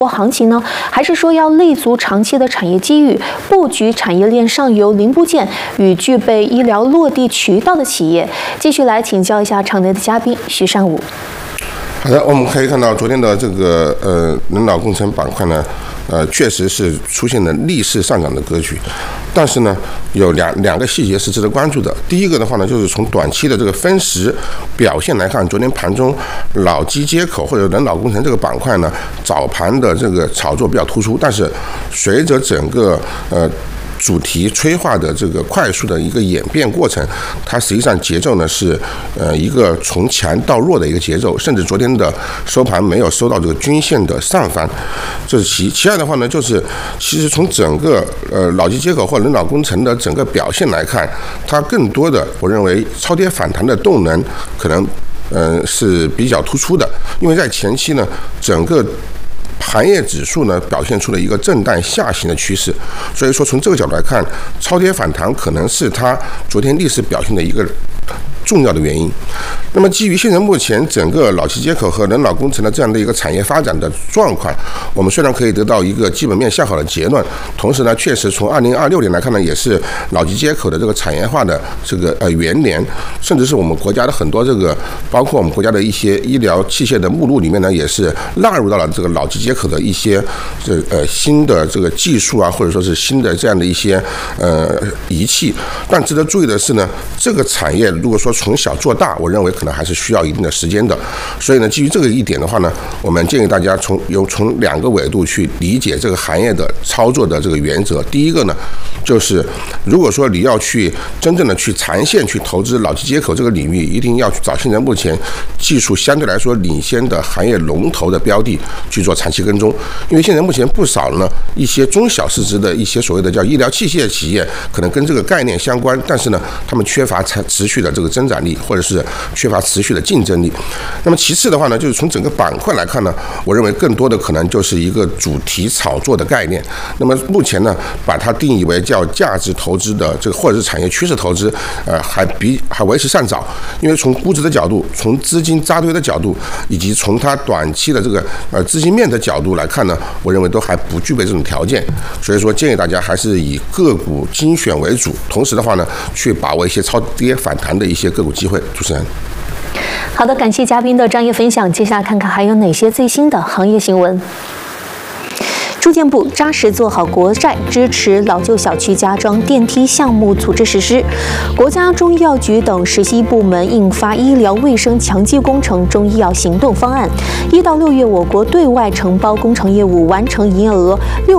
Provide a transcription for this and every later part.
行情呢，还是说要立足长期的产业机遇，布局产业链上游零部件与具备医疗落地渠道的企业？继续来请教一下场内的嘉宾徐善武。 好的，我们可以看到昨天的这个人脑工程板块呢，确实是出现了逆势上涨的格局，但是呢，有两个细节是值得关注的。第一个的话呢，就是从短期的这个分时表现来看，昨天盘中脑机接口或者人脑工程这个板块呢，早盘的这个炒作比较突出，但是随着整个主题催化的这个快速的一个演变过程，它实际上节奏呢是一个从强到弱的一个节奏，甚至昨天的收盘没有收到这个均线的上方，这是其二的话呢，就是其实从整个脑机接口或者人脑工程的整个表现来看，它更多的我认为超跌反弹的动能可能是比较突出的，因为在前期呢整个行业指数呢表现出了一个震荡下行的趋势，所以说从这个角度来看，超跌反弹可能是它昨天逆势表现的一个重要的原因。那么基于现在目前整个脑机接口和人脑工程的这样的一个产业发展的状况，我们虽然可以得到一个基本面向好的结论，同时呢，确实从2026年来看呢，也是脑机接口的这个产业化的这个元年，甚至是我们国家的很多这个，包括我们国家的一些医疗器械的目录里面呢，也是纳入到了这个脑机接口的一些新的这个技术啊，或者说是新的这样的一些仪器。但值得注意的是呢，这个产业如果说从小做大，我认为可能还是需要一定的时间的。所以呢，基于这个一点的话呢，我们建议大家从两个维度去理解这个行业的操作的这个原则。第一个呢，就是如果说你要去真正的去长线去投资脑机接口这个领域，一定要去找现在目前技术相对来说领先的行业龙头的标的去做长期跟踪。因为现在目前不少呢一些中小市值的一些所谓的叫医疗器械企业，可能跟这个概念相关，但是呢，他们缺乏持续的这个增长力，或者是缺乏持续的竞争力。那么其次的话呢，就是从整个板块来看呢，我认为更多的可能就是一个主题炒作的概念。那么目前呢，把它定义为叫价值投资的这个或者是产业趋势投资，还为时尚早。因为从估值的角度，从资金扎堆的角度，以及从它短期的这个资金面的角度来看呢，我认为都还不具备这种条件。所以说建议大家还是以个股精选为主，同时的话呢，去把握一些超跌反弹的一些个股机会。主持人。 好的，感谢嘉宾的专业分享。接下来看看还有哪些最新的行业新闻。住建部扎实做好国债，支持老旧小区加装电梯项目组织实施。国家中医药局等11部门印发医疗卫生强基工程中医药行动方案。1到6月，我国对外承包工程业务完成营业额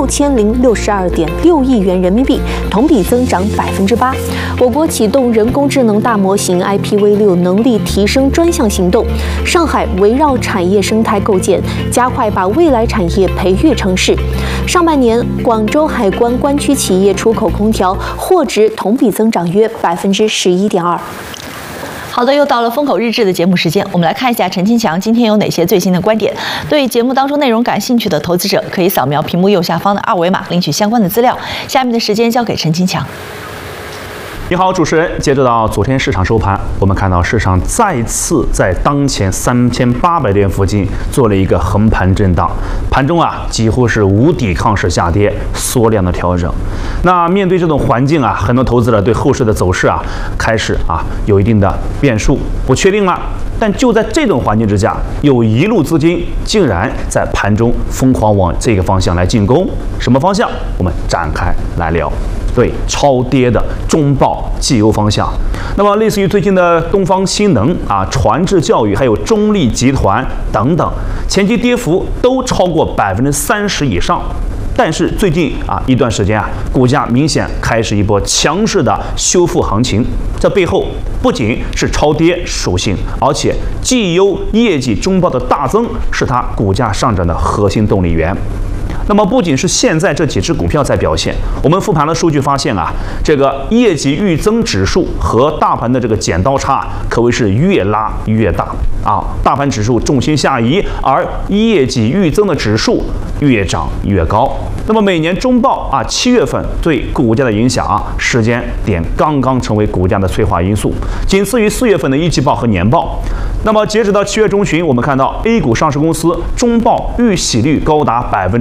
6062.6亿元人民币，同比增长8%。我国启动人工智能大模型 IPv6 能力提升专项行动。上海围绕产业生态构建，加快把未来产业培育城市。上半年，广州海关关区企业出口空调货值同比增长约11.2%。 好的，又到了风口日志的节目时间，我们来看一下陈清强今天有哪些最新的观点。对节目当中内容感兴趣的投资者，可以扫描屏幕右下方的2维码领取相关的资料。下面的时间交给陈清强。 你好，主持人。截止到昨天市场收盘，我们看到市场再次在当前3800点附近做了一个横盘震荡，盘中几乎是无抵抗式下跌，缩量的调整。那面对这种环境很多投资者对后市的走势开始有一定的变数，不确定了。但就在这种环境之下，有一路资金竟然在盘中疯狂往这个方向来进攻。什么方向？我们展开来聊。对，超跌的中报绩优方向。那么类似于最近的东方新能传智教育，还有中力集团等等，前期跌幅都超过30%以上。但是最近一段时间股价明显开始一波强势的修复行情。这背后不仅是超跌属性，而且绩优业绩中报的大增是它股价上涨的核心动力源。那么不仅是现在这几只股票在表现，我们复盘的数据发现这个业绩预增指数和大盘的这个剪刀差可谓是越拉越大大盘指数重心下移，而业绩预增的指数越涨越高。那么每年中报7月份对股价的影响时间点刚刚成为股价的催化因素，仅次于4月份的一季报和年报。 那么截止到7月中旬，我们看到 A 股上市公司中报预喜率高达